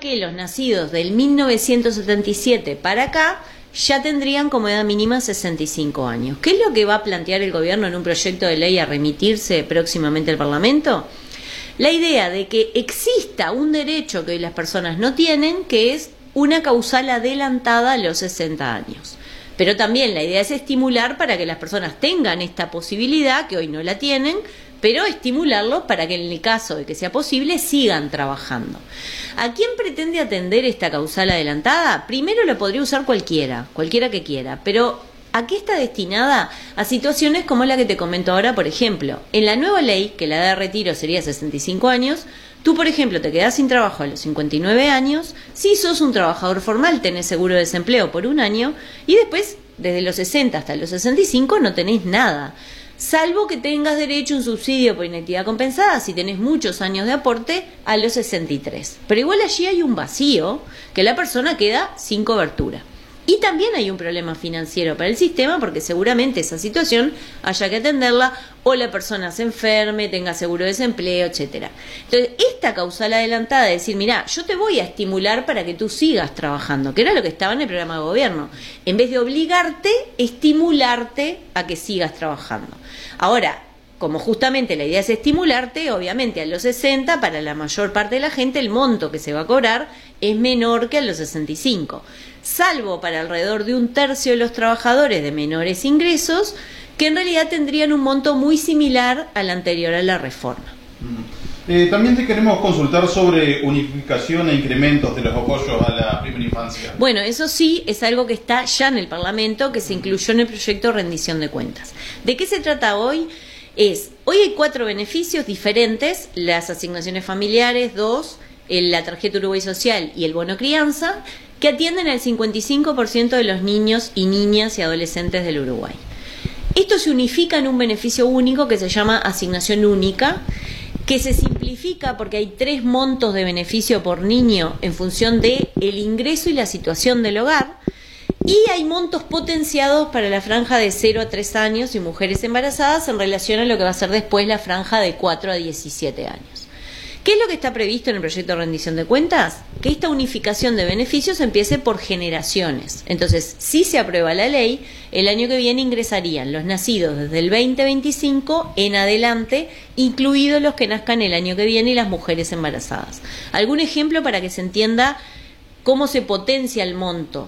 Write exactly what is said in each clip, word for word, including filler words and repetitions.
que los nacidos del mil novecientos setenta y siete para acá ya tendrían como edad mínima sesenta y cinco años. ¿Qué es lo que va a plantear el gobierno en un proyecto de ley a remitirse próximamente al Parlamento? La idea de que exista un derecho que hoy las personas no tienen, que es una causal adelantada a los sesenta años. Pero también la idea es estimular para que las personas tengan esta posibilidad, que hoy no la tienen, pero estimularlos para que en el caso de que sea posible sigan trabajando. ¿A quién pretende atender esta causal adelantada? Primero la podría usar cualquiera, cualquiera que quiera, pero ¿a qué está destinada? A situaciones como la que te comento ahora, por ejemplo. En la nueva ley, que la edad de retiro sería sesenta y cinco años, tú, por ejemplo, te quedás sin trabajo a los cincuenta y nueve años, si sos un trabajador formal tenés seguro de desempleo por un año y después, desde los sesenta hasta los sesenta y cinco, no tenés nada. Salvo que tengas derecho a un subsidio por inactividad compensada si tenés muchos años de aporte a los sesenta y tres. Pero igual allí hay un vacío que la persona queda sin cobertura. Y también hay un problema financiero para el sistema porque seguramente esa situación haya que atenderla o la persona se enferme, tenga seguro de desempleo, etcétera. Entonces, esta causal adelantada de decir, mira, yo te voy a estimular para que tú sigas trabajando, que era lo que estaba en el programa de gobierno, en vez de obligarte, estimularte a que sigas trabajando. Ahora, como justamente la idea es estimularte, obviamente a los sesenta, para la mayor parte de la gente, el monto que se va a cobrar es menor que a los sesenta y cinco. Salvo para alrededor de un tercio de los trabajadores de menores ingresos, que en realidad tendrían un monto muy similar al anterior a la reforma. Eh, también te queremos consultar sobre unificación e incrementos de los apoyos a la primera infancia. Bueno, eso sí es algo que está ya en el Parlamento, que se incluyó en el proyecto de rendición de cuentas. ¿De qué se trata hoy? Es, hoy hay cuatro beneficios diferentes, las asignaciones familiares, dos, la tarjeta Uruguay Social y el bono crianza, que atienden al cincuenta y cinco por ciento de los niños y niñas y adolescentes del Uruguay. Esto se unifica en un beneficio único que se llama asignación única, que se simplifica porque hay tres montos de beneficio por niño en función de el ingreso y la situación del hogar, y hay montos potenciados para la franja de cero a tres años y mujeres embarazadas en relación a lo que va a ser después la franja de cuatro a diecisiete años. ¿Qué es lo que está previsto en el proyecto de rendición de cuentas? Que esta unificación de beneficios empiece por generaciones. Entonces, si se aprueba la ley, el año que viene ingresarían los nacidos desde el veinte veinticinco en adelante, incluidos los que nazcan el año que viene y las mujeres embarazadas. ¿Algún ejemplo para que se entienda cómo se potencia el monto?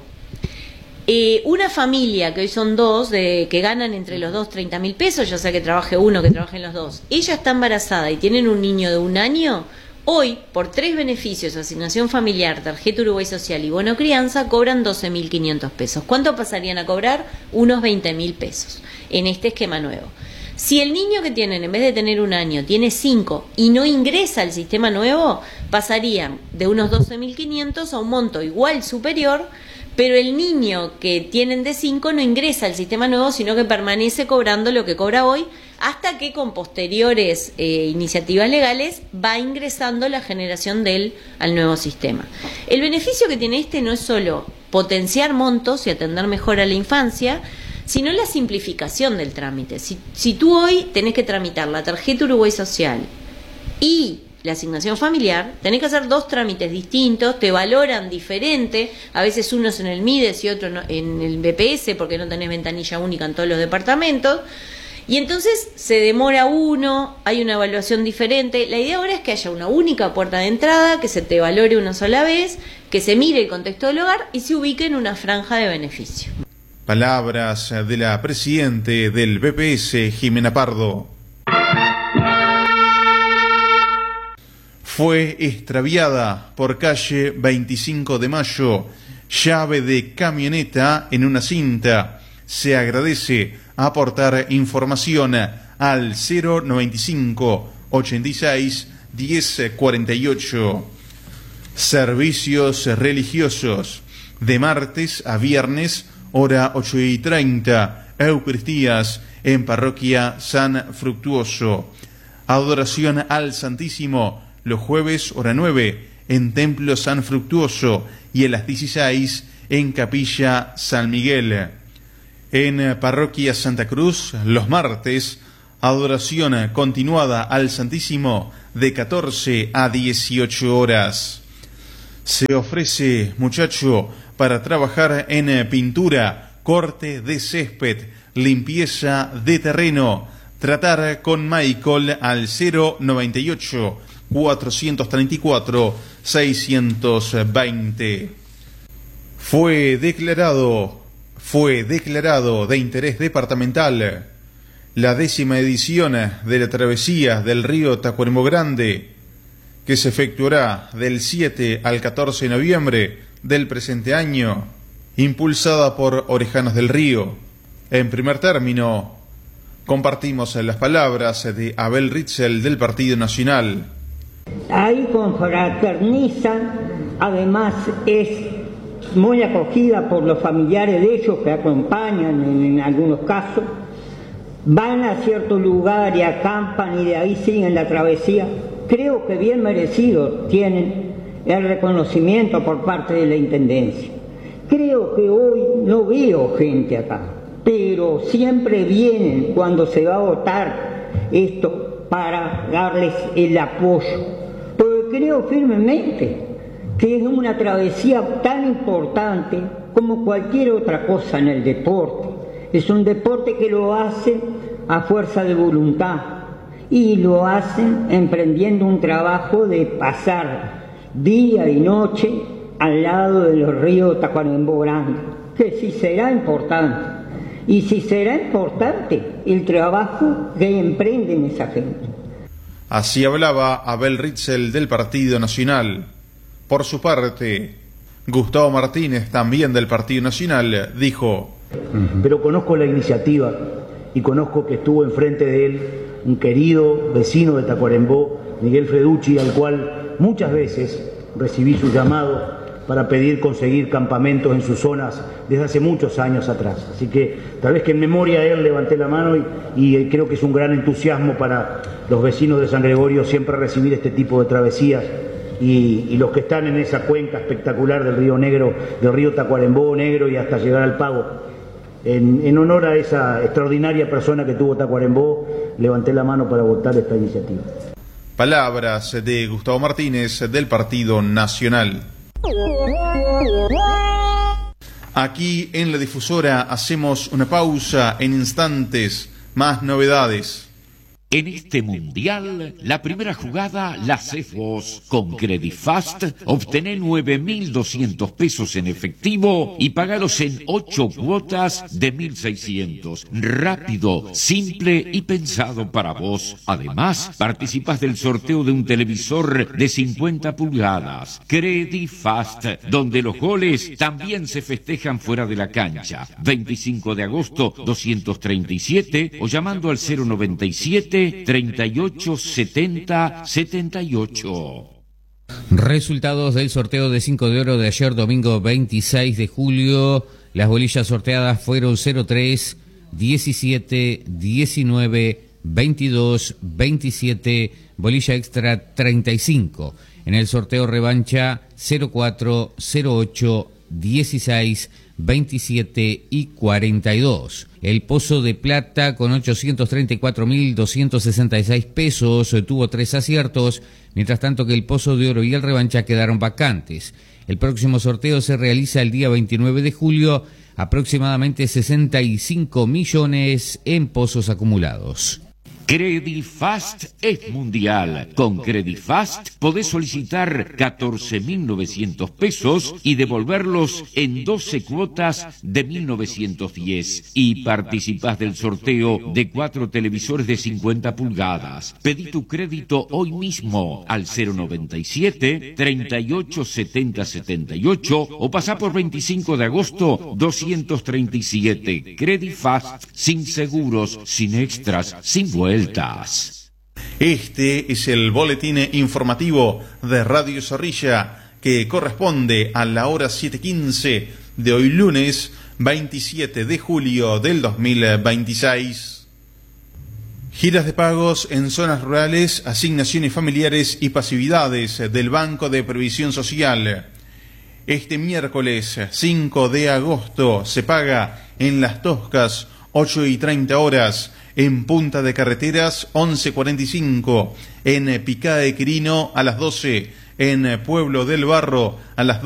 Eh, una familia, que hoy son dos, de, que ganan entre los dos treinta mil pesos, ya sea que trabaje uno, que trabajen los dos, ella está embarazada y tienen un niño de un año, hoy, por tres beneficios, asignación familiar, tarjeta Uruguay Social y bono crianza, cobran doce mil quinientos pesos. ¿Cuánto pasarían a cobrar? Unos veinte mil pesos, en este esquema nuevo. Si el niño que tienen, en vez de tener un año, tiene cinco y no ingresa al sistema nuevo, pasarían de unos doce mil quinientos a un monto igual superior, pero el niño que tienen de cinco no ingresa al sistema nuevo, sino que permanece cobrando lo que cobra hoy, hasta que con posteriores eh, iniciativas legales va ingresando la generación de él al nuevo sistema. El beneficio que tiene este no es solo potenciar montos y atender mejor a la infancia, sino la simplificación del trámite. Si, si tú hoy tenés que tramitar la tarjeta Uruguay Social y la asignación familiar, tenés que hacer dos trámites distintos, te valoran diferente, a veces uno es en el MIDES y otro en el B P S porque no tenés ventanilla única en todos los departamentos, y entonces se demora uno, hay una evaluación diferente. La idea ahora es que haya una única puerta de entrada, que se te valore una sola vez, que se mire el contexto del hogar y se ubique en una franja de beneficio. Palabras de la presidente del B P S, Jimena Pardo. Fue extraviada por calle veinticinco de mayo, llave de camioneta en una cinta. Se agradece aportar información al cero noventa y cinco, ochenta y seis, diez cuarenta y ocho. Servicios religiosos de martes a viernes, hora ocho y treinta, Eucaristías en Parroquia San Fructuoso. Adoración al Santísimo los jueves, hora nueve, en Templo San Fructuoso, y a las dieciséis en Capilla San Miguel. En Parroquia Santa Cruz, los martes, adoración continuada al Santísimo de catorce a dieciocho horas. Se ofrece, muchacho, para trabajar en pintura, corte de césped, limpieza de terreno. Tratar con Michael al cero noventa y ocho, cuatrocientos treinta y cuatro, seiscientos veinte. Fue declarado, fue declarado de interés departamental la décima edición de la travesía del río Tacuarembó Grande, que se efectuará del siete al catorce de noviembre del presente año, impulsada por Orejanos del Río. En primer término, compartimos las palabras de Abel Ritzel del Partido Nacional. Ahí confraternizan, además es muy acogida por los familiares de ellos que acompañan en, en algunos casos, van a cierto lugar y acampan y de ahí siguen la travesía. Creo que bien merecido tienen el reconocimiento por parte de la Intendencia. Creo que hoy no veo gente acá, pero siempre vienen cuando se va a votar esto para darles el apoyo, porque creo firmemente que es una travesía tan importante como cualquier otra cosa en el deporte. Es un deporte que lo hacen a fuerza de voluntad y lo hacen emprendiendo un trabajo de pasar día y noche al lado de los ríos Tacuarembó Grande, que sí será importante. Y si será importante el trabajo que emprenden esa gente. Así hablaba Abel Ritzel del Partido Nacional. Por su parte, Gustavo Martínez, también del Partido Nacional, dijo: pero conozco la iniciativa y conozco que estuvo enfrente de él un querido vecino de Tacuarembó, Miguel Freducci, al cual muchas veces recibí su llamado para pedir conseguir campamentos en sus zonas desde hace muchos años atrás. Así que tal vez que en memoria de él levanté la mano y, y creo que es un gran entusiasmo para los vecinos de San Gregorio siempre recibir este tipo de travesías y, y los que están en esa cuenca espectacular del río Negro, del río Tacuarembó Negro y hasta llegar al Pago. En, en honor a esa extraordinaria persona que tuvo Tacuarembó, levanté la mano para votar esta iniciativa. Palabras de Gustavo Martínez del Partido Nacional. Aquí en la difusora hacemos una pausa, en instantes más novedades. En este mundial, la primera jugada la haces vos. Con Credifast, obtené nueve mil doscientos pesos en efectivo y pagalos en ocho cuotas de mil seiscientos. Rápido, simple y pensado para vos. Además, participás del sorteo de un televisor de cincuenta pulgadas. Credifast, donde los goles también se festejan fuera de la cancha. veinticinco de agosto, doscientos treinta y siete o llamando al cero noventa y siete, treinta y ocho, setenta, setenta y ocho. Resultados del sorteo de cinco de oro de ayer domingo veintiséis de julio. Las bolillas sorteadas fueron cero tres, diecisiete, diecinueve, veintidós, veintisiete, bolilla extra treinta y cinco. En el sorteo revancha cero cuatro, cero ocho, dieciséis, veintisiete y cuarenta y dos. El Pozo de Plata con ochocientos treinta y cuatro mil doscientos sesenta y seis pesos tuvo tres aciertos, mientras tanto que el Pozo de Oro y el Revancha quedaron vacantes. El próximo sorteo se realiza el día veintinueve de julio, aproximadamente sesenta y cinco millones en pozos acumulados. Credifast es mundial. Con Credifast podés solicitar catorce mil novecientos pesos y devolverlos en doce cuotas de mil novecientos diez. Y participás del sorteo de cuatro televisores de cincuenta pulgadas. Pedí tu crédito hoy mismo al cero noventa y siete, treinta y ocho, setenta, setenta y ocho o pasá por veinticinco de agosto doscientos treinta y siete. Credifast, sin seguros, sin extras, sin vueltas. Este es el boletín informativo de Radio Zorrilla que corresponde a la hora siete quince de hoy lunes veintisiete de julio del dos mil veintiséis. Giras de pagos en zonas rurales, asignaciones familiares y pasividades del Banco de Previsión Social. Este miércoles cinco de agosto se paga en Las Toscas ocho y treinta horas, en Punta de Carreteras once cuarenta y cinco, en Picada de Quirino a las doce, en Pueblo del Barro a las